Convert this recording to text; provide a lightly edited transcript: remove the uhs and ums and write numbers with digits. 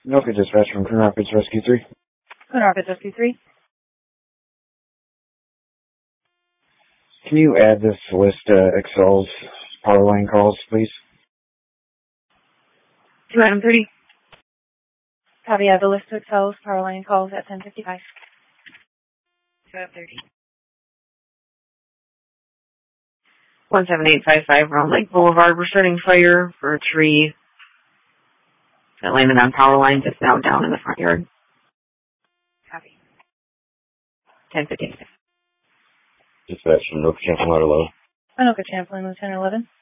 Anoka Dispatch from Coon Rapids Rescue 3. Coon Rapids Rescue 3. Can you add this list to Excel's power line calls, please? To item 30. Copy, add the list to Excel's power line calls at 10:55. To item 30. 17855 Round Lake Boulevard. We're starting fire for a tree that landed on power lines. It's now down in the front yard. Copy. 10:56. Dispatch from Anoka Champlain, Waterloo. Anoka Champlain, Lieutenant 11.